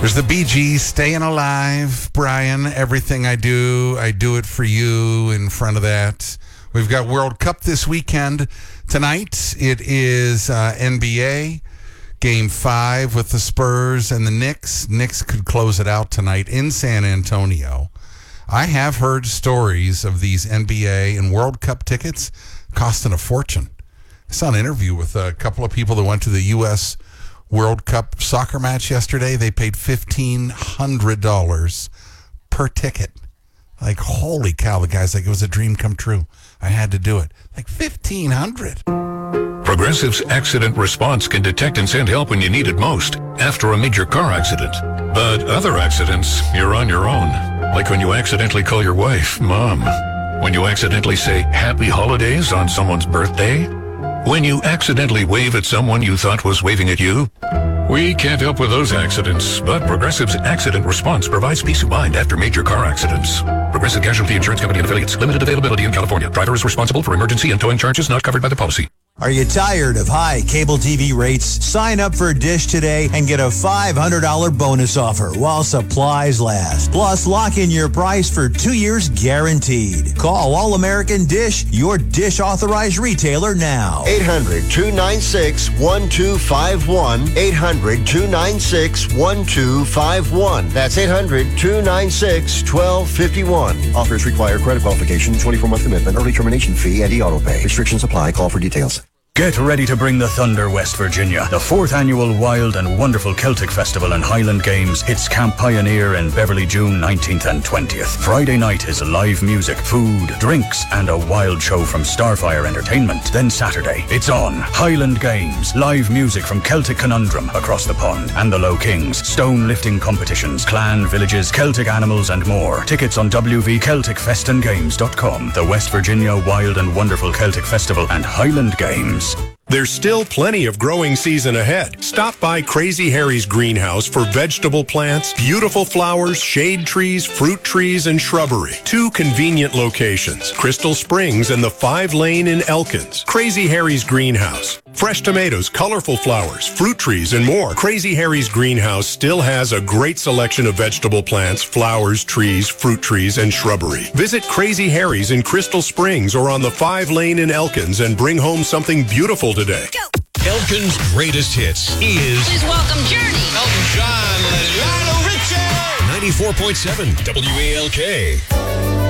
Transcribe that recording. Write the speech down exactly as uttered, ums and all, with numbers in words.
There's the Bee Gees, Staying Alive. Brian, everything I do, I do it for you. In front of that, we've got World Cup this weekend. Tonight, it is uh, N B A, Game five with the Spurs and the Knicks. Knicks could close it out tonight in San Antonio. I have heard stories of these N B A and World Cup tickets costing a fortune. I saw an interview with a couple of people that went to the U S World Cup soccer match yesterday. They paid fifteen hundred dollars per ticket. Like, holy cow, the guy's like, it was a dream come true. I had to do it. Like, fifteen hundred dollars. Progressive's Accident Response can detect and send help when you need it most after a major car accident. But other accidents, you're on your own. Like when you accidentally call your wife Mom. When you accidentally say Happy Holidays on someone's birthday. When you accidentally wave at someone you thought was waving at you. We can't help with those accidents, but Progressive's Accident Response provides peace of mind after major car accidents. Progressive Casualty Insurance Company and Affiliates. Limited availability in California. Driver is responsible for emergency and towing charges not covered by the policy. Are you tired of high cable T V rates? Sign up for Dish today and get a five hundred dollars bonus offer while supplies last. Plus, lock in your price for two years guaranteed. Call All American Dish, your Dish authorized retailer now. eight hundred, two nine six, one two five one. eight hundred, two nine six, one two five one. That's eight hundred, two nine six, one two five one. Offers require credit qualification, twenty-four month commitment, early termination fee, and e-auto pay. Restrictions apply. Call for details. Get ready to bring the thunder, West Virginia. The fourth annual Wild and Wonderful Celtic Festival and Highland Games hits Camp Pioneer in Beverly, June nineteenth and twentieth. Friday night is live music, food, drinks, and a wild show from Starfire Entertainment. Then Saturday, it's on. Highland Games, live music from Celtic Conundrum across the pond and the Low Kings, stone lifting competitions, clan, villages, Celtic animals, and more. Tickets on w v celtic fest and games dot com. The West Virginia Wild and Wonderful Celtic Festival and Highland Games. There's still plenty of growing season ahead. Stop by Crazy Harry's greenhouse for vegetable plants, beautiful flowers, shade trees, fruit trees, and shrubbery. Two convenient locations, Crystal Springs and the Five Lane in Elkins. Crazy Harry's greenhouse. Fresh tomatoes, colorful flowers, fruit trees, and more. Crazy Harry's greenhouse still has a great selection of vegetable plants, flowers, trees, fruit trees, and shrubbery. Visit Crazy Harry's in Crystal Springs or on the Five Lane in Elkins and bring home something beautiful today. Go. Elkin's greatest hits is... Please welcome Journey. Elton John, Lionel Richie. ninety-four point seven W A L K.